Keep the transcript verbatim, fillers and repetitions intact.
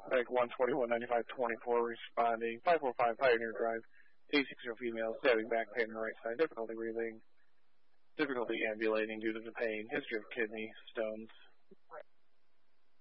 Like one forty-one ninety-five twenty-four responding. five four five Pioneer Drive. eighty-six-year-old female, stabbing back pain on the right side. Difficulty breathing. Difficulty ambulating due to the pain. History of kidney stones.